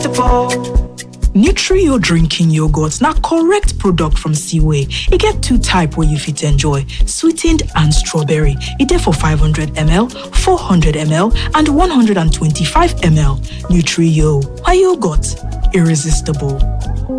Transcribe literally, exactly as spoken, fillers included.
irresistible. Nutri-Yo drinking yogurt na correct product from Seaway. E get two type wey you fit enjoy, sweetened and strawberry. E dey for five hundred milliliters, four hundred milliliters and one hundred twenty-five milliliters. Nutri-Yo, my yogurt, irresistible.